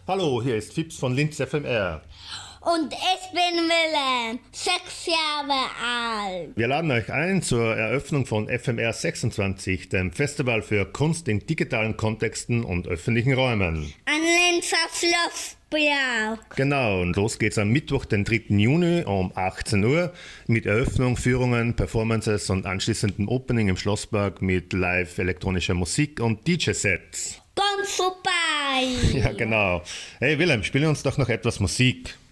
Hallo, hier ist Fips von Linz FMR. Und ich bin Willem, 6 Jahre alt. Wir laden euch ein zur Eröffnung von FMR 26, dem Festival für Kunst in digitalen Kontexten und öffentlichen Räumen. Ein Linzer Schlossberg. Genau, und los geht's am Mittwoch, den 3. Juni um 18 Uhr mit Eröffnung, Führungen, Performances und anschließendem Opening im Schlossberg mit live elektronischer Musik und DJ-Sets. Komm vorbei. Ja, genau. Hey Willem, spiele uns doch noch etwas Musik.